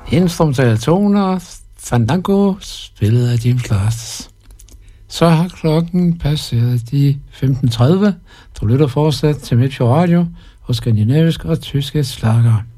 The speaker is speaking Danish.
Instrumentale toner, Fandango, spillet af James Last. Så har klokken passeret de 15.30. Du lytter fortsat til Midtfjord Radio og skandinavisk og tyske slager.